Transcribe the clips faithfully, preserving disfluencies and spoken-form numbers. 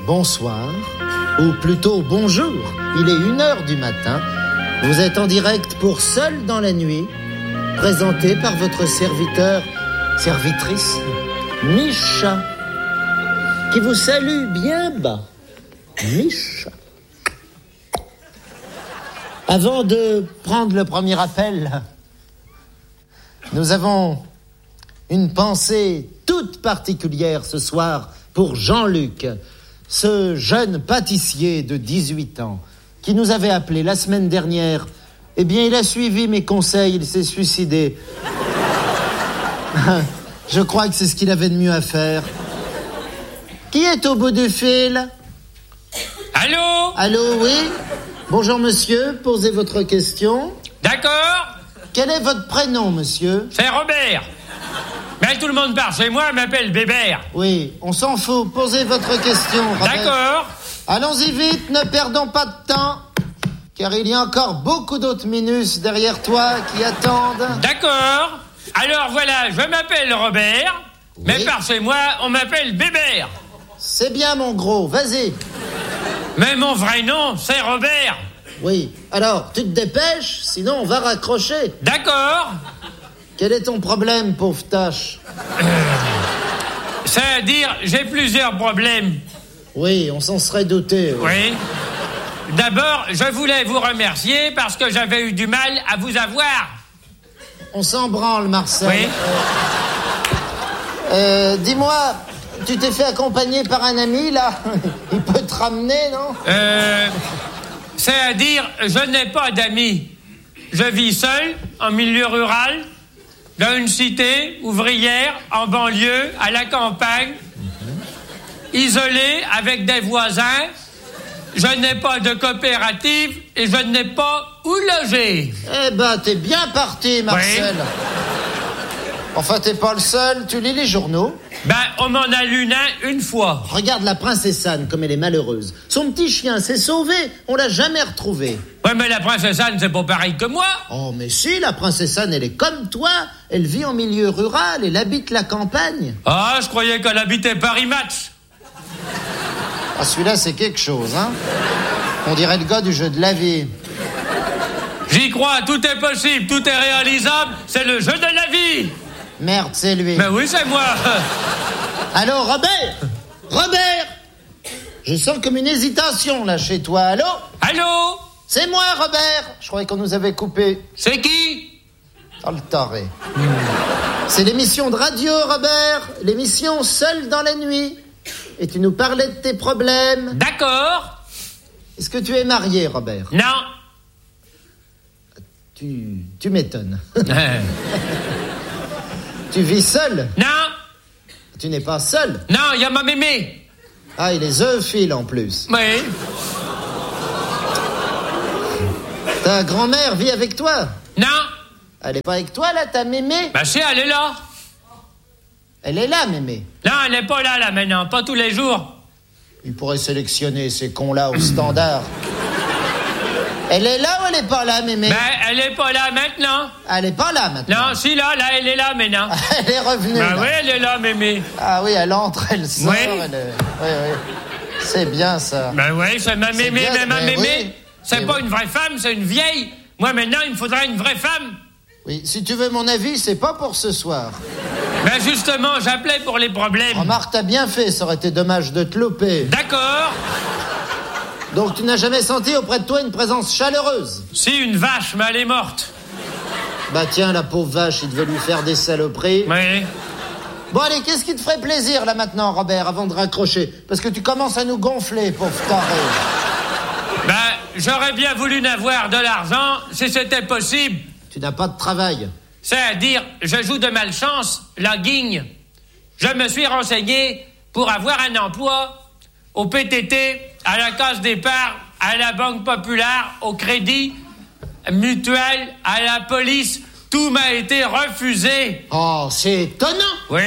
bonsoir, ou plutôt bonjour. Il est une heure du matin. Vous êtes en direct pour Seul dans la nuit, présenté par votre serviteur, servitrice, Micha, qui vous salue bien bas. Micha. Avant de prendre le premier appel, nous avons une pensée toute particulière ce soir pour Jean-Luc, ce jeune pâtissier de dix-huit ans qui nous avait appelé la semaine dernière. Eh bien, il a suivi mes conseils, il s'est suicidé. Je crois que c'est ce qu'il avait de mieux à faire. Qui est au bout du fil? Allô? Allô, oui? Bonjour, monsieur, posez votre question. D'accord. Quel est votre prénom, monsieur? C'est Robert. Mais tout le monde part chez moi, m'appelle Bébert. Oui, on s'en fout, posez votre question, Robert. D'accord. Allons-y vite, ne perdons pas de temps, car il y a encore beaucoup d'autres minus derrière toi qui attendent. D'accord. Alors voilà, je m'appelle Robert, oui. Mais par chez moi, on m'appelle Bébert. C'est bien, mon gros, vas-y. Mais mon vrai nom, c'est Robert. Oui, alors, tu te dépêches, sinon on va raccrocher. D'accord. Quel est ton problème, pauvre tâche? euh, C'est-à-dire, j'ai plusieurs problèmes. Oui, on s'en serait douté. Oui. oui. D'abord, je voulais vous remercier parce que j'avais eu du mal à vous avoir. On s'en branle, Marcel. Oui. Euh, euh, dis-moi, tu t'es fait accompagner par un ami, là? Il peut te ramener, non? Euh... C'est-à-dire, je n'ai pas d'amis. Je vis seul, en milieu rural, dans une cité ouvrière, en banlieue, à la campagne, mm-hmm. isolé, avec des voisins. Je n'ai pas de coopérative et je n'ai pas où loger. Eh ben, t'es bien parti, Marcel. Oui. Enfin, t'es pas le seul, tu lis les journaux. Ben, on m'en a lu un une fois. Regarde la princesse Anne, comme elle est malheureuse. Son petit chien s'est sauvé, on l'a jamais retrouvé. Ouais, mais la princesse Anne, c'est pas pareil que moi. Oh, mais si, la princesse Anne, elle est comme toi. Elle vit en milieu rural, elle habite la campagne. Ah, je croyais qu'elle habitait Paris Match. Ah, celui-là, c'est quelque chose, hein. On dirait le gars du jeu de la vie. J'y crois, tout est possible, tout est réalisable, c'est le jeu de la vie. Merde, c'est lui. Ben oui, c'est moi. Allô, Robert? Robert? Je sens comme une hésitation, là, chez toi. Allô? Allô? C'est moi, Robert. Je croyais qu'on nous avait coupé. C'est qui? Oh, le taré. Mmh. C'est l'émission de radio, Robert. L'émission Seul dans la nuit. Et tu nous parlais de tes problèmes. D'accord. Est-ce que tu es marié, Robert? Non. Tu... tu m'étonnes. Tu vis seul? Non. Tu n'es pas seul? Non, il y a ma mémé. Ah, il est zoophile en plus. Oui. Ta grand-mère vit avec toi? Non. Elle est pas avec toi, là, ta mémé? Bah si, elle est là. Elle est là, mémé. Non, elle n'est pas là, là, maintenant. Pas tous les jours. Il pourrait sélectionner ces cons-là au standard. Elle est là ou elle est pas là, mémé? Ben, elle est pas là maintenant. Elle est pas là maintenant? Non, si, là, là, elle est là maintenant. Elle est revenue. Ben là. oui, elle est là, mémé. Ah oui, elle entre, elle sort. Oui. Elle est... Oui, oui. C'est bien, ça. Ben oui, c'est ma mémé, bien, mais ma mais mémé. Oui. C'est mais pas oui. une vraie femme, c'est une vieille. Moi, maintenant, il me faudrait une vraie femme. Oui, si tu veux mon avis, c'est pas pour ce soir. Ben justement, j'appelais pour les problèmes. Remarque, t'as bien fait, ça aurait été dommage de te louper. D'accord. Donc tu n'as jamais senti auprès de toi une présence chaleureuse? Si, une vache, mais elle est morte. Bah tiens, la pauvre vache, il devait lui faire des saloperies. Oui. Bon allez, qu'est-ce qui te ferait plaisir là maintenant, Robert, avant de raccrocher? Parce que tu commences à nous gonfler, pauvre taré. Ben, j'aurais bien voulu n'avoir de l'argent si c'était possible. Tu n'as pas de travail. C'est-à-dire, je joue de malchance la guigne. Je me suis renseigné pour avoir un emploi au P T T, à la Caisse d'épargne, à la Banque Populaire, au Crédit Mutuel, à la police. Tout m'a été refusé. Oh, c'est étonnant. Oui.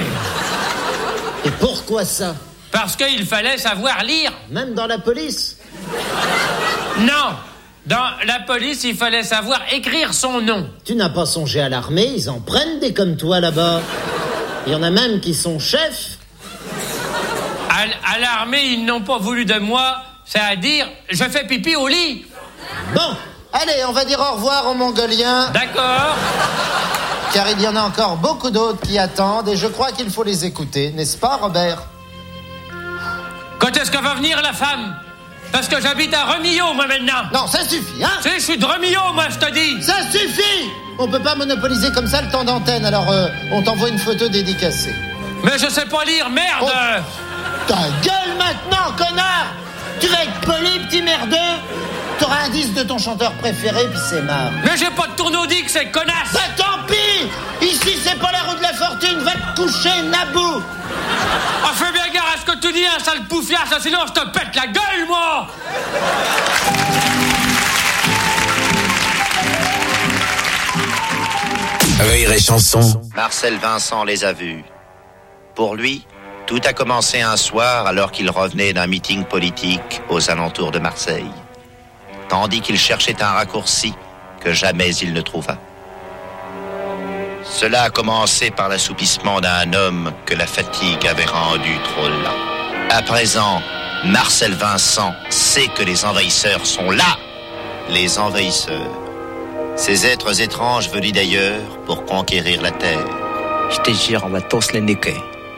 Et pourquoi ça? Parce qu'il fallait savoir lire. Même dans la police? Non. Dans la police, il fallait savoir écrire son nom. Tu n'as pas songé à l'armée, ils en prennent des comme toi là-bas. Il y en a même qui sont chefs. À, à l'armée, ils n'ont pas voulu de moi, c'est-à-dire, je fais pipi au lit. Bon, allez, on va dire au revoir aux Mongoliens. D'accord. Car il y en a encore beaucoup d'autres qui attendent et je crois qu'il faut les écouter, n'est-ce pas, Robert? Quand est-ce que va venir la femme? Parce que j'habite à Remillot, moi, maintenant. Non, ça suffit, hein? Tu sais, je suis de Remillot, moi, je te dis. Ça suffit! On peut pas monopoliser comme ça le temps d'antenne, alors euh, on t'envoie une photo dédicacée. Mais je sais pas lire, merde! Oh, ta gueule maintenant, connard! Tu vas être poli, petit merdeux? T'auras un disque de ton chanteur préféré, puis c'est marre. Mais j'ai pas de tourneau-dick, c'est connasse! Bah tant pis! Ici, c'est pas la roue de la fortune, va te coucher, Nabou! Ah, fais bien gare à ce que tu dis, un sale poufiasse, sinon je te pète la gueule, moi! Rire et chanson. Marcel Vincent les a vus. Pour lui, tout a commencé un soir alors qu'il revenait d'un meeting politique aux alentours de Marseille. Tandis qu'il cherchait un raccourci que jamais il ne trouva. Cela a commencé par l'assoupissement d'un homme que la fatigue avait rendu trop lent. À présent, Marcel Vincent sait que les envahisseurs sont là. Les envahisseurs. Ces êtres étranges venus d'ailleurs pour conquérir la terre. Je te jure, on va tous les niquer.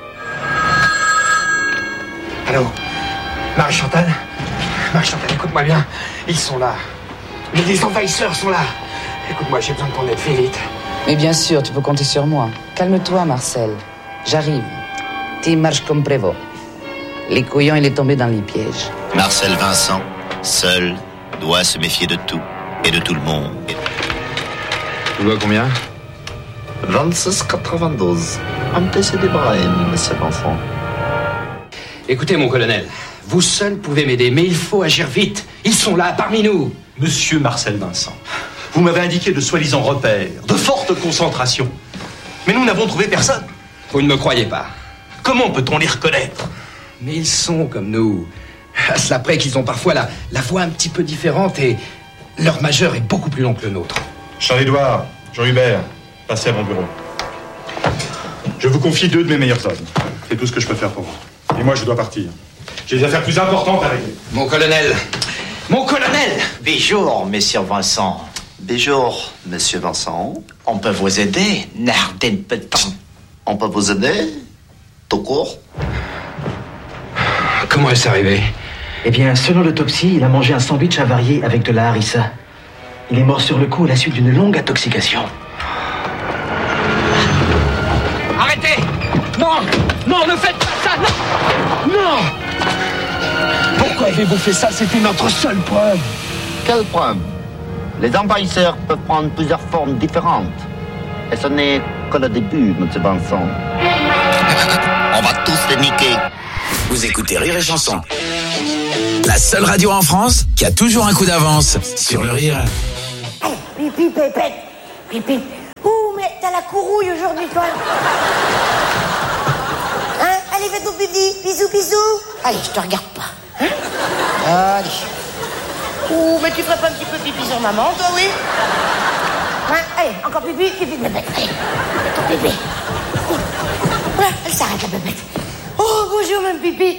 Allô, Marie-Chantal? Marie-Chantal, écoute-moi bien. Ils sont là. Mais les envahisseurs sont là. Écoute-moi, j'ai besoin de ton aide, fais vite. Mais bien sûr, tu peux compter sur moi. Calme-toi, Marcel. J'arrive. Tu marches comme prévôt. Les couillons, il est tombé dans les pièges. Marcel Vincent, seul, doit se méfier de tout et de tout le monde. Tu dois combien? vingt-six quatre-vingt-douze. Un P C d'Ibrahim, monsieur Vincent. Écoutez, mon colonel, vous seul pouvez m'aider, mais il faut agir vite. Ils sont là, parmi nous. Monsieur Marcel Vincent, vous m'avez indiqué de soi-disant repères, de fortes concentrations. Mais nous n'avons trouvé personne. Vous ne me croyez pas. Comment peut-on les reconnaître? Mais ils sont comme nous. À cela près qu'ils ont parfois la, la voix un petit peu différente et leur majeur est beaucoup plus long que le nôtre. Charles-Édouard, Jean-Hubert, passez à mon bureau. Je vous confie deux de mes meilleurs hommes. C'est tout ce que je peux faire pour vous. Et moi, je dois partir. J'ai des affaires plus importantes à régler. Mon colonel Mon colonel Bonjour, monsieur Vincent. Bonjour, monsieur Vincent. On peut vous aider, Nardin Pétan. On peut vous aider, tout court. Comment est-ce arrivé? Eh bien, selon l'autopsie, il a mangé un sandwich avarié avec de la harissa. Il est mort sur le coup à la suite d'une longue intoxication. Arrêtez! Non! Non, ne faites pas ça! Non! Non! Pourquoi avez-vous fait ça? C'était notre seule preuve. Quelle preuve? Les envahisseurs peuvent prendre plusieurs formes différentes. Et ce n'est que le début, monsieur Vincent. On va tous les niquer. Vous écoutez Rire et chanson. La seule radio en France qui a toujours un coup d'avance sur le rire. Pipi, pépette, pipi. Ouh, mais t'as la courouille aujourd'hui, toi. Hein? Allez, fais ton pipi. Bisous, bisous. Allez, je te regarde pas. Hein? Allez. Ouh, mais tu ferais pas un petit peu pipi sur maman, toi, oui? Hein? Allez, encore pipi, pipi, pépette. Allez, fais ton pipi. Voilà, elle s'arrête, la pépette. Oh, bonjour, même pipi.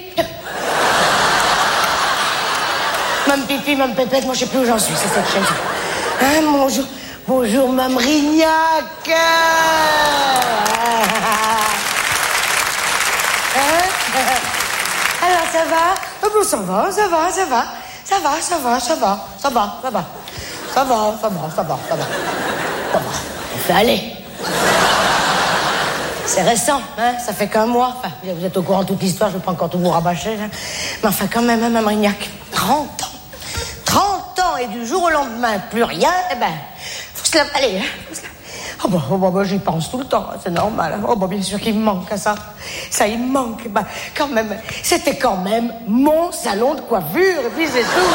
Même pipi, même pépette, moi je sais plus où j'en suis, c'est cette chaise. Hein, bonjour, bonjour, Mme Rignac. Hein? Alors, ça va? Oh, bon, ça va, ça va, ça va. Ça va, ça va, ça va, ça va, ça va. Ça va, ça va, ça va, ça va. Ça va, on fait aller. C'est récent, hein? Ça fait qu'un mois. Enfin, vous êtes au courant de toute l'histoire, je ne vais pas encore tout vous rabâcher. Hein? Mais enfin, quand même, hein, Mme Rignac, trente ans. trente ans et du jour au lendemain, plus rien, eh ben, faut se la... Allez, hein, faut se la... Oh bah, oh bah, bah j'y pense tout le temps, c'est normal. Oh bah, bien sûr qu'il me manque à ça. Ça, il me manque. Bah, quand même, c'était quand même mon salon de coiffure, et puis c'est tout.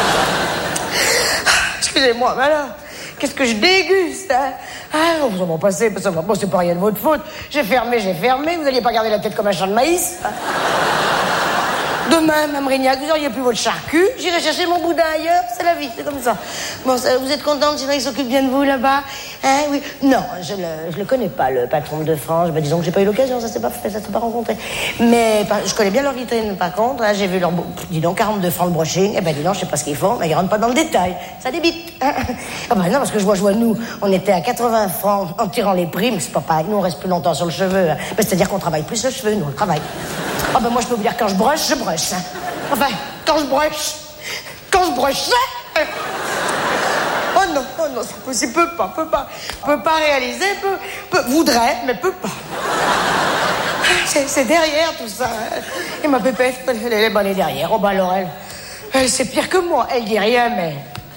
Excusez-moi, mais alors, qu'est-ce que je déguste, hein? Ah, vous en m'en passez, ça va, bon, c'est pas rien de votre faute. J'ai fermé, j'ai fermé, vous n'alliez pas garder la tête comme un champ de maïs. Demain, Mme Rignac, vous auriez plus votre charcu. J'irai chercher mon boudin ailleurs. C'est la vie, c'est comme ça. Bon, ça, vous êtes contente, Cédric s'occupe bien de vous là-bas? Hein, oui. Non, je le, je le connais pas, le patron de France. Ben, disons que j'ai pas eu l'occasion, ça s'est pas fait, ça s'est pas rencontré. Mais par, je connais bien leur vitrine, par contre. Hein, j'ai vu leur... Dis donc, quarante-deux francs de brushing. Eh ben, dis donc, je sais pas ce qu'ils font, mais ils rentrent pas dans le détail. Ça débite. Ah ben non, parce que je vois, je vois, nous, on était à quatre-vingts francs en tirant les prix, mais c'est pas pareil. Nous, on reste plus longtemps sur le cheveu. Hein. Ben, c'est-à-dire qu'on travaille plus le cheveu, nous, on travaille. Ah ben moi, je peux vous dire, quand je broche, je broche. Hein. Enfin, quand je broche, quand je broche, ça... Oh non, oh non, c'est possible, peut pas, peut pas, peut pas réaliser, peut, peut, voudrait, mais peut pas. C'est, c'est derrière tout ça. Hein. Et ma pépette, elle, elle, elle est derrière. Oh bah alors elle, elle c'est pire que moi. Elle dit rien, mais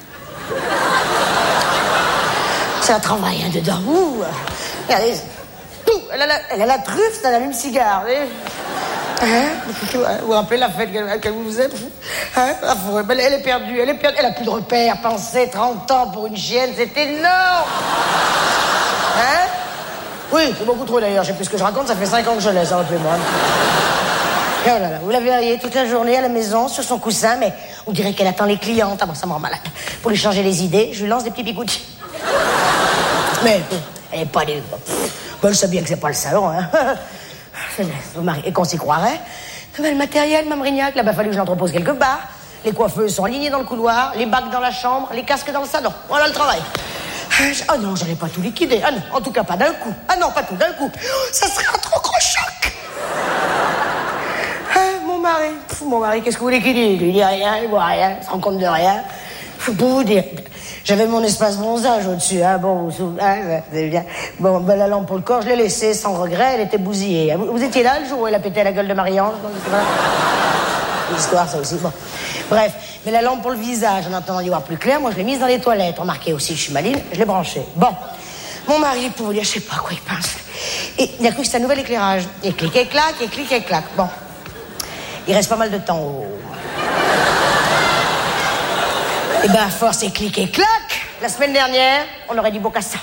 ça travaille hein, dedans. Ouh. Regardez, tout. Elle a la, elle a la truffe, ça allume-cigare. Hein? Vous vous rappelez la fête qu'elle vous faisait? Hein? Elle est perdue, elle est perdue. Elle a plus de repères. Pensez, trente ans pour une chienne, c'est énorme. Hein? Oui, c'est beaucoup trop d'ailleurs. Je sais plus ce que je raconte, ça fait cinq ans que je laisse, hein, rappelez-moi. Et oh là là, vous la verriez toute la journée à la maison, sur son coussin, mais on dirait qu'elle attend les clientes. Ah bon, ça me rend malade. Pour lui changer les idées, je lui lance des petits bigoudis. Mais elle est pas des... Bon, elle sait bien que c'est pas le salon, hein. Et qu'on s'y croirait. Le matériel, Mme Rignac, là, bah, fallu que je l'entrepose quelque part. Les coiffeuses sont alignées dans le couloir, les bacs dans la chambre, les casques dans le salon. Voilà le travail. Ah oh non, j'allais pas tout liquider. Ah non, en tout cas pas d'un coup. Ah non, pas tout d'un coup. Ça serait un trop gros choc. Ah, mon mari, pff, mon mari, qu'est-ce que vous voulez qu'il dise? Il dit rien, il voit rien, il se rend compte de rien. Pour vous dire, j'avais mon espace bronzage au-dessus, hein, bon, vous souvenez, hein, c'est bien. Bon, ben, la lampe pour le corps, je l'ai laissée sans regret, elle était bousillée. Vous, vous étiez là le jour où elle a pété la gueule de Marie-Ange? L'histoire, ça aussi, bon. Bref, mais la lampe pour le visage, en attendant d'y voir plus clair, moi je l'ai mise dans les toilettes. Remarquez aussi, je suis maline, je l'ai branchée. Bon, mon mari, pour vous dire, je sais pas à quoi il pense. Et il a cru que c'était un nouvel éclairage. Et clic et clac, et clic et clac. Bon, il reste pas mal de temps au... Eh ben, à force et clic et clac, la semaine dernière, on aurait dit Bocassa.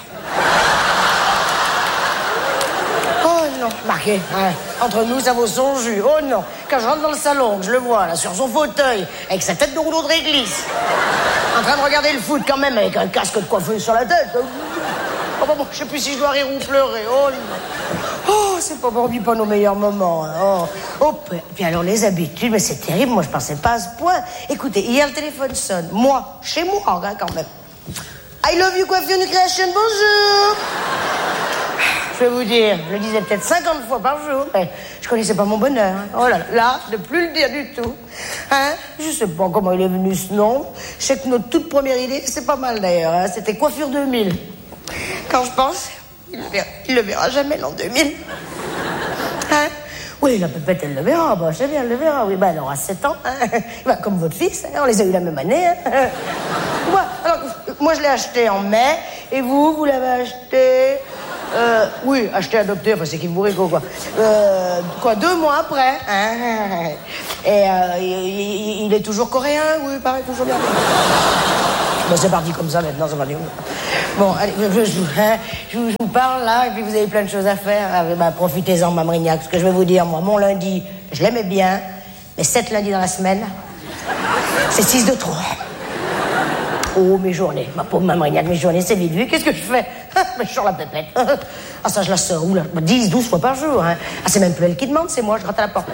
Oh non, marqué, hein. Entre nous, ça vaut son jus. Oh non, quand je rentre dans le salon, je le vois, là, sur son fauteuil, avec sa tête de rouleau de réglisse, en train de regarder le foot quand même, avec un casque de coiffeuse sur la tête. Oh, bon, bon, je sais plus si je dois rire ou pleurer. Oh non. Oh, c'est pas pour lui pas nos meilleurs moments. Hein. Oh, oh, puis alors les habitudes, mais c'est terrible, moi je pensais pas à ce point. Écoutez, hier le téléphone sonne. Moi, chez moi, hein, quand même. I love you, coiffure new creation, bonjour. Je vais vous dire, je le disais peut-être cinquante fois par jour, mais je connaissais pas mon bonheur. Hein. Oh là là, là, de plus le dire du tout. Hein? Je sais pas comment il est venu ce nom. Je sais que notre toute première idée, c'est pas mal d'ailleurs, hein. C'était coiffure deux mille. Quand je pense, il le verra, il le verra jamais l'an deux mille. Hein? Oui, la pépette, elle le verra. Bah, c'est bien, elle le verra. Oui, bah, elle aura sept ans. Hein? Bah, comme votre fils, hein? On les a eu la même année. Hein? Ouais, alors, moi, je l'ai acheté en mai. Et vous, vous l'avez acheté... Euh, oui, acheté, adopté, enfin, c'est qui vous rigole, quoi. Euh, quoi, deux mois après. Hein? Et euh, il, il est toujours coréen, oui, pareil, toujours bien. Bon, c'est parti comme ça, maintenant, c'est parti. Bon, allez, je, je, hein, je, je vous parle, là, et puis vous avez plein de choses à faire. Ah, bah, profitez-en, Mme Rignac. Ce que je vais vous dire, moi, mon lundi, je l'aimais bien, mais sept lundis dans la semaine, c'est six de trop. Oh, mes journées, ma pauvre Mme Rignac, mes journées, c'est vite vu. Qu'est-ce que je fais? Mais je sors la pépette. Ah, ça, je la sors, où, là? dix, douze fois par jour, hein. Ah, c'est même plus elle qui demande, c'est moi, je gratte à la porte.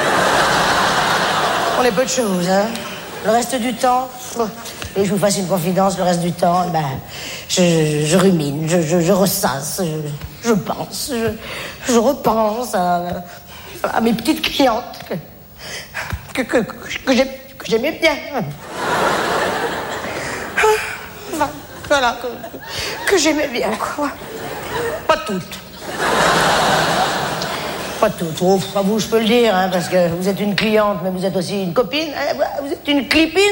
On est peu de choses, hein. Le reste du temps... Et je vous fasse une confidence, le reste du temps, ben, je, je, je rumine, je, je, je ressasse, je, je pense, je, je repense à, à mes petites clientes que, que, que, que, j'ai, que j'aimais bien. Enfin, voilà, que, que j'aimais bien, quoi. Pas toutes. Pas toutes. Oh, pas vous, je peux le dire, hein, parce que vous êtes une cliente, mais vous êtes aussi une copine. Hein, vous êtes une clipine.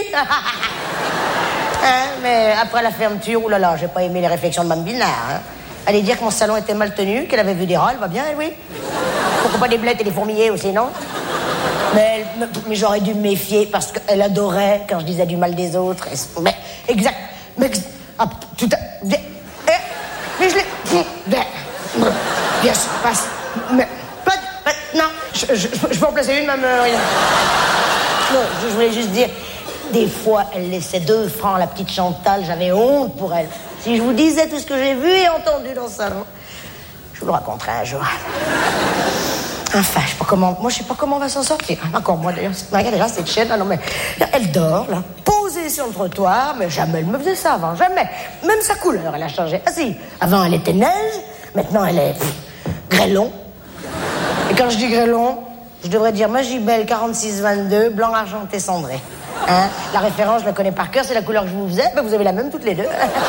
Hein, mais après la fermeture, oulala, j'ai pas aimé les réflexions de Mme Binard. Hein. Allez dire que mon salon était mal tenu, qu'elle avait vu des rats, elle va bien, elle, oui. Pourquoi pas des blettes et des fourmiliers aussi, non? Mais, mais, mais j'aurais dû me méfier parce qu'elle adorait quand je disais du mal des autres. Et, mais, exact. Mais, ah, tout à... Mais, mais je l'ai... Bien sûr, passe. Mais, pas... pas non, je, je, je peux en placer une, Mme... Non, je voulais juste dire, des fois, elle laissait deux francs à la petite Chantal, j'avais honte pour elle. Si je vous disais tout ce que j'ai vu et entendu dans le salon, je vous le raconterai un jour. Enfin, je sais pas comment, moi je sais pas comment on va s'en sortir. Encore moi d'ailleurs, regardez là cette chaîne, là, non mais, elle dort là, posée sur le trottoir, mais jamais elle me faisait ça avant, jamais. Même sa couleur, elle a changé. Ah si, avant elle était neige, maintenant elle est pff, grêlon. Et quand je dis grêlon, je devrais dire Magibel quarante-six vingt-deux, blanc argenté cendré. Hein? La référence, je la connais par cœur, c'est la couleur que je vous faisais, ben vous avez la même toutes les deux.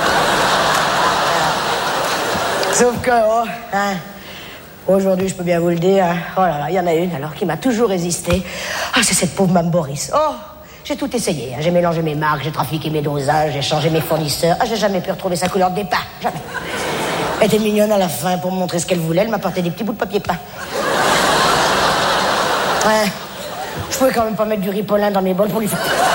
Sauf que, oh, hein, aujourd'hui, je peux bien vous le dire, hein, oh là là, il y en a une alors qui m'a toujours résisté. Ah, c'est cette pauvre Mme Boris. Oh, j'ai tout essayé. Hein. J'ai mélangé mes marques, j'ai trafiqué mes dosages, j'ai changé mes fournisseurs. Ah, j'ai jamais pu retrouver sa couleur de départ. Jamais. Elle était mignonne à la fin pour me montrer ce qu'elle voulait. Elle m'apportait des petits bouts de papier peint. Ouais. Je pouvais quand même pas mettre du ripolin dans mes bols pour lui faire.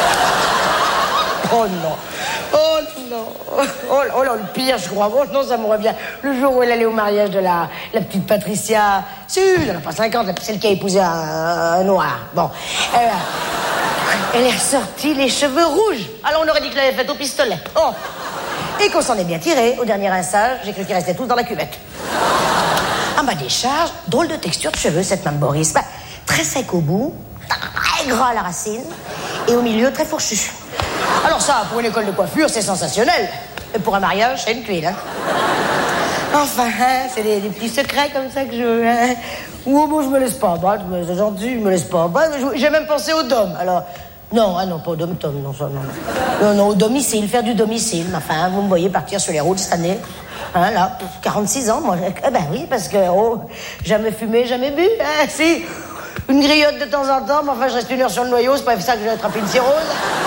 Oh non. Oh non. Oh, oh là, le pire, je crois. Oh non, ça me revient. Le jour où elle allait au mariage de la, la petite Patricia. Si, elle n'a pas cinquante, celle qui a épousé un, un noir. Bon. Elle, elle est ressortie les cheveux rouges. Alors on aurait dit que l'avait faite au pistolet. Oh. Et qu'on s'en est bien tiré. Au dernier rinçage, j'ai cru qu'ils restaient tous dans la cuvette. À ma décharge, drôle de texture de cheveux, cette Mme Boris. Bah, très sec au bout, très gras à la racine, et au milieu, très fourchu. Alors ça, pour une école de coiffure, c'est sensationnel. Et pour un mariage, c'est une tuile, hein. Enfin, hein, c'est des, des petits secrets comme ça que je... Hein. Ou bon, je me laisse pas battre, mais c'est gentil, je me laisse pas battre. J'ai même pensé au dom, alors... Non, ah non, pas au dom-tom, non, ça, non. Non, non, au domicile, faire du domicile. Enfin, vous me voyez partir sur les routes cette année. Hein, là, quarante-six ans, moi. Eh ben oui, parce que, oh, jamais fumé, jamais bu, hein, si. Une griotte de temps en temps, mais enfin, je reste une heure sur le noyau, c'est pas ça que je vais attraper une cirrhose.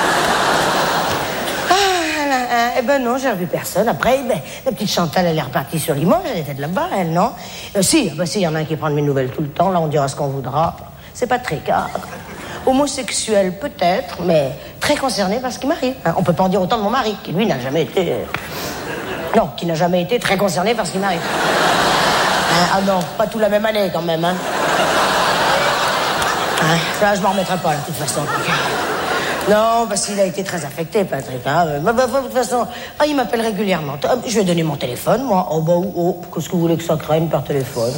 Ah, hein, eh ben non, j'ai revu personne. Après, ben, la petite Chantal, elle est repartie sur Limoges, elle était de là-bas, elle, non? Euh, si, ben si, il y en a un qui prend de mes nouvelles tout le temps, là, on dira ce qu'on voudra. C'est Patrick, hein. Homosexuel, peut-être, mais très concerné par ce qui m'arrive. Hein. On peut pas en dire autant de mon mari, qui lui n'a jamais été... Non, qui n'a jamais été très concerné par ce qui m'arrive. Hein, ah non, pas tout la même année, quand même, hein. Hein, là, je m'en remettrai pas, là, de toute façon. Non, parce qu'il a été très affecté, Patrick. Hein. Bah, bah, de toute façon, ah, il m'appelle régulièrement. Je lui ai donné mon téléphone, moi. Oh, bah, oh, qu'est-ce que vous voulez que ça craigne par téléphone?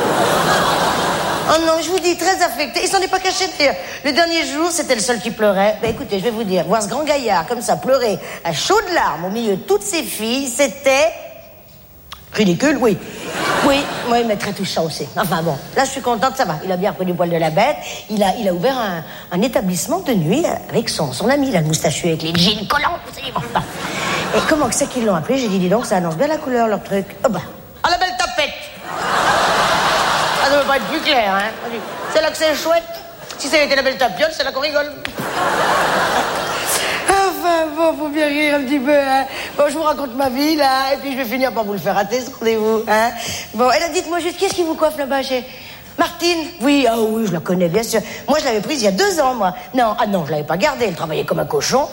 Oh non, je vous dis, très affecté. Il s'en est pas caché, d'ailleurs. Le dernier jour, c'était le seul qui pleurait. Ben écoutez, je vais vous dire, voir ce grand gaillard comme ça pleurer à chaudes larmes au milieu de toutes ses filles, c'était... ridicule, oui. Oui, oui, mais très touchant aussi. Enfin bon, là, je suis contente, ça va. Il a bien repris du poil de la bête. Il a, il a ouvert un, un établissement de nuit avec son, son ami, là, le moustachu avec les jeans collants. Bon. Et comment que c'est qu'ils l'ont appelé? J'ai dit, dis donc, ça annonce bien la couleur, leur truc. Oh bah, à la belle tapette. Ça ne veut pas être plus clair, hein. C'est là que c'est chouette. Si ça avait été la belle tapiole, c'est là qu'on rigole. Enfin, bon, faut bien rire un petit peu, hein. Bon, je vous raconte ma vie, là, et puis je vais finir par vous le faire rater, ce rendez-vous, hein. Bon, et là, dites-moi juste, qu'est-ce qui vous coiffe là-bas chez... Martine? Oui, ah oh, oui, je la connais, bien sûr. Moi, je l'avais prise il y a deux ans, moi. Non, ah non, je l'avais pas gardée, elle travaillait comme un cochon.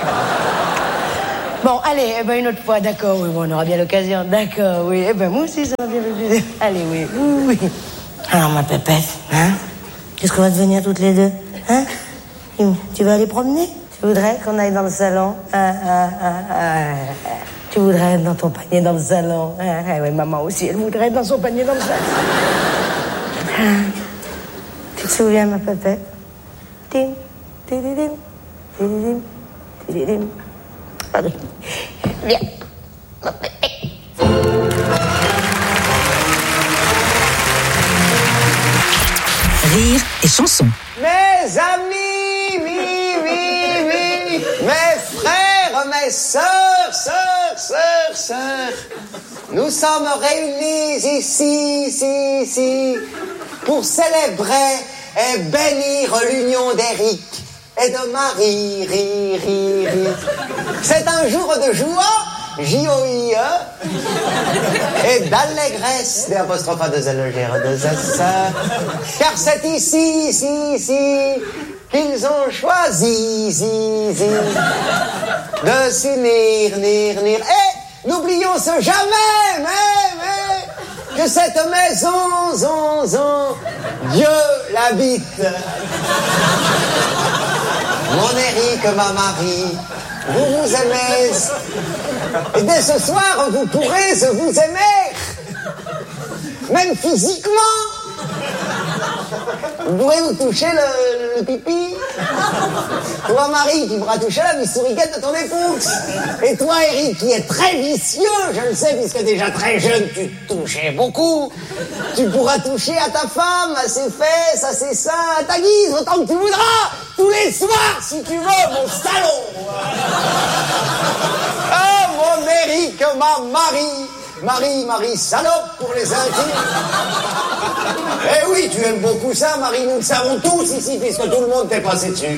Bon, allez, eh ben une autre fois, d'accord, oui, bon, on aura bien l'occasion, d'accord, oui. Eh ben moi aussi, ça va bien me... Allez, oui, oui, oui. Alors, ma pépette, hein? Qu'est-ce qu'on va devenir toutes les deux, hein? Tu vas aller promener? Tu voudrais qu'on aille dans le salon? Ah, ah, ah, ah. Tu voudrais être dans ton panier dans le salon? Ah, ah, oui, maman aussi, elle voudrait être dans son panier dans le salon. Ah. Tu te souviens, ma pépette? Tim, tididim, tididim, tididim. Pardon. Viens. Rire et chanson. Mes amis, oui, oui, oui, mes frères, mes sœurs, sœurs, sœurs, sœurs, nous sommes réunis ici, ici, ici, pour célébrer et bénir l'union d'Éric et de Marie, ri, ri, ri. C'est un jour de joie, J O I E, et d'allégresse, des apostrophes à deux L, G, R, deux S, car c'est ici, ici, ici, qu'ils ont choisi, zi, zi, de s'unir, nir, nir. Et n'oublions ce jamais, mais, mais, que cette maison, zon, zon, Dieu l'habite. Mon Eric, ma Marie, vous vous aimez. Et dès ce soir, vous pourrez vous aimer. Même physiquement. Vous pourrez vous toucher le, le pipi. Toi, Marie, tu pourras toucher la missouriquette de ton épouse. Et toi, Eric, qui est très vicieux, je le sais, puisque déjà très jeune, tu touchais beaucoup. Tu pourras toucher à ta femme, à ses fesses, à ses seins, à ta guise, autant que tu voudras, tous les soirs, si tu veux, mon salaud. Ah, mon Eric, ma Marie. Marie, Marie, salope pour les intimes. Eh oui, tu aimes beaucoup ça, Marie, nous le savons tous ici, puisque tout le monde t'est passé dessus.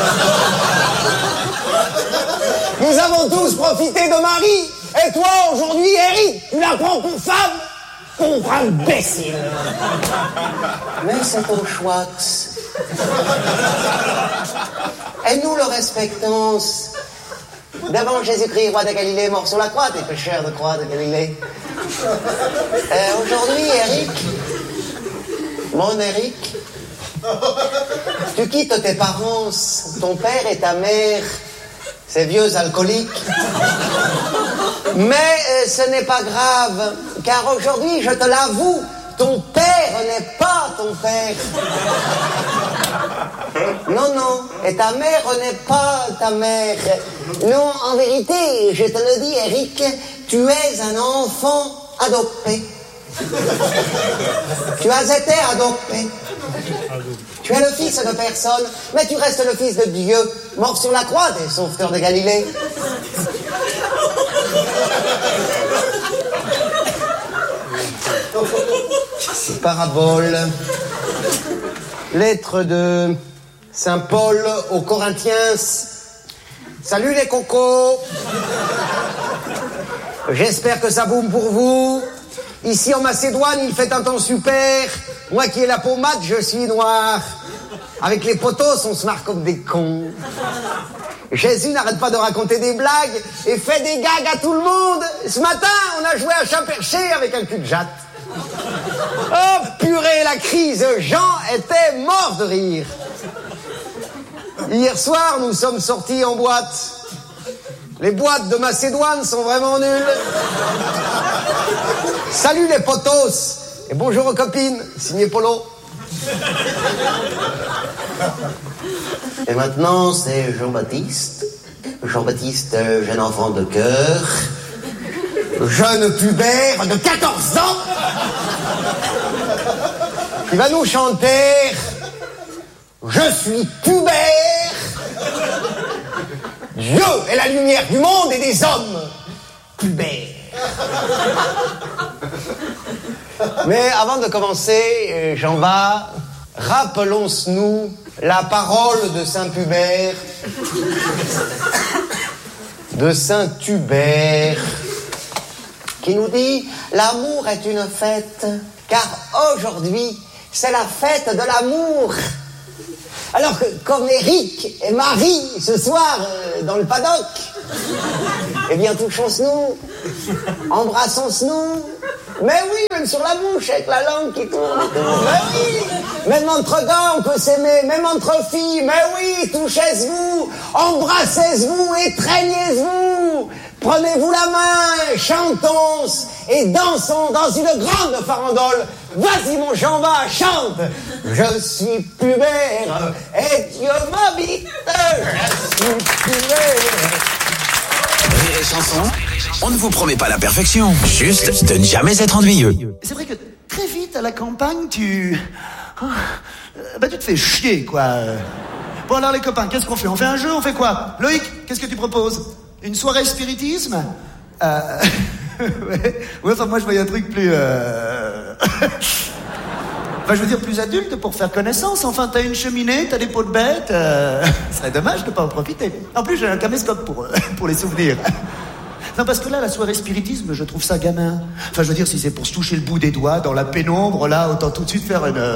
Nous avons tous profité de Marie. Et toi, aujourd'hui, Eric, tu la prends pour femme? Pour imbécile. Mais c'est ton choix. Et nous le respectons. Devant Jésus-Christ, roi de Galilée, mort sur la croix, des pécheurs de croix de Galilée. Euh, aujourd'hui, Eric, mon Eric, tu quittes tes parents, ton père et ta mère, ces vieux alcooliques. Mais euh, ce n'est pas grave, car aujourd'hui, je te l'avoue, ton père n'est pas ton père. Non, non, et ta mère n'est pas ta mère. Non, en vérité, je te le dis, Eric, tu es un enfant adopté. Tu as été adopté. Tu es le fils de personne, mais tu restes le fils de Dieu, mort sur la croix des sauveteurs de Galilée. Parabole. Lettre de Saint Paul aux Corinthiens. Salut les cocos. J'espère que ça boum pour vous. Ici en Macédoine, il fait un temps super. Moi qui ai la peau mate, je suis noir. Avec les potos, on se marre comme des cons. Jésus n'arrête pas de raconter des blagues et fait des gags à tout le monde. Ce matin, on a joué à chat perché avec un cul de jatte. Oh purée, la crise, Jean était mort de rire. Hier soir, nous sommes sortis en boîte. Les boîtes de Macédoine sont vraiment nulles. Salut les potos et bonjour aux copines, signé Polo. Et maintenant, c'est Jean-Baptiste. Jean-Baptiste, jeune enfant de cœur. Jeune pubère de quatorze ans. Qui va nous chanter Je suis pubère. Dieu est la lumière du monde et des hommes. Pubère. Mais avant de commencer, j'en va. Rappelons-nous la parole de Saint Pubère, de Saint Hubert, qui nous dit « L'amour est une fête, car aujourd'hui, c'est la fête de l'amour. » Alors que, comme Eric et Marie, ce soir, euh, dans le paddock, eh bien, touchons-nous, embrassons-nous. Mais oui, même sur la bouche, avec la langue qui tourne et tout. Mais oui, même entre gars, on peut s'aimer, même entre filles. Mais oui, touchez-vous, embrassez-vous, étreignez-vous. Prenez-vous la main, chantons et dansons dans une grande farandole. Vas-y mon Jean-Va, chante. Je suis pubère et Dieu m'habite. Je suis pubère. Rire et chanson, on ne vous promet pas la perfection, juste de ne jamais être ennuyeux. C'est vrai que très vite à la campagne, tu... Bah tu te fais chier, quoi. Bon alors les copains, qu'est-ce qu'on fait? On fait un jeu, on fait quoi? Loïc, qu'est-ce que tu proposes? Une soirée spiritisme? euh... ouais. ouais, enfin moi je voyais un truc plus... Euh... Enfin je veux dire plus adulte pour faire connaissance. Enfin t'as une cheminée, t'as des pots de bêtes. Euh... Ce serait dommage de pas en profiter. En plus j'ai un caméscope pour, pour les souvenirs. Non parce que là la soirée spiritisme je trouve ça gamin. Enfin je veux dire si c'est pour se toucher le bout des doigts dans la pénombre là, autant tout de suite faire une...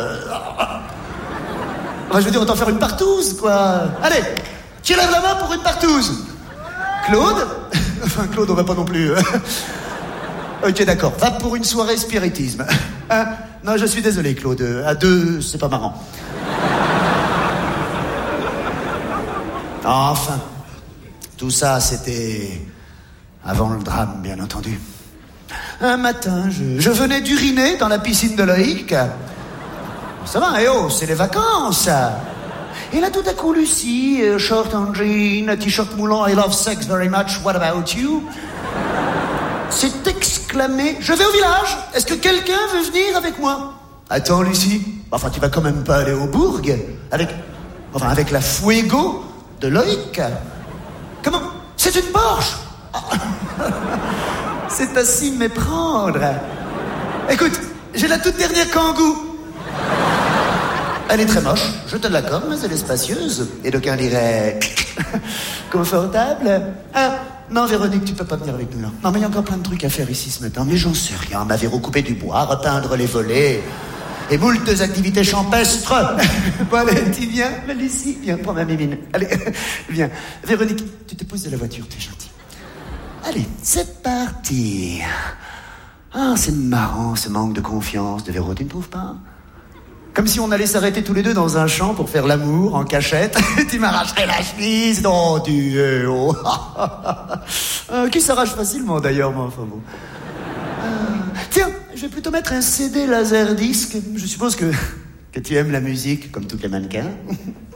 Enfin je veux dire autant faire une partouze quoi. Allez, qui lève la main pour une partouze? Claude? Enfin Claude on va pas non plus... Ok d'accord, va pour une soirée spiritisme. Hein? Non je suis désolé Claude, à deux c'est pas marrant. Enfin, tout ça, c'était avant le drame, bien entendu. Un matin, je, je venais d'uriner dans la piscine de Loïc. Ça va, eh oh, c'est les vacances. Et là, tout à coup, Lucie, euh, short en jean, t-shirt moulant, I love sex very much, what about you? s'est exclamé, je vais au village, est-ce que quelqu'un veut venir avec moi? Attends, Lucie, enfin, tu vas quand même pas aller au bourg avec, enfin, avec la Fuego de Loïc. Comment? C'est une Porsche. C'est à s'y méprendre. Écoute, j'ai la toute dernière Kangoo. Elle est très moche, je te l'accorde, mais elle est spacieuse. Et d'aucuns diraient... confortable. Ah, non, Véronique, tu peux pas venir avec nous, là. Non, mais il y a encore plein de trucs à faire ici ce matin. Mais j'en sais rien. M'avait recoupé du bois, repeindre les volets... et moult activités champestres. Bon, allez, tu viens, la Lucie, viens, prends ma mimine. Allez, viens. Véronique, tu te pousses de la voiture, tu es gentil. Allez, c'est parti. Ah, c'est marrant, ce manque de confiance de Véro, tu ne trouves pas? Comme si on allait s'arrêter tous les deux dans un champ pour faire l'amour en cachette. Tu m'arracherais la chemise, non, tu es oh. euh, Qui s'arrache facilement d'ailleurs, moi, enfin bon. Euh, tiens, je vais plutôt mettre un C D laserdisc. Je suppose que, que tu aimes la musique, comme tous les mannequins.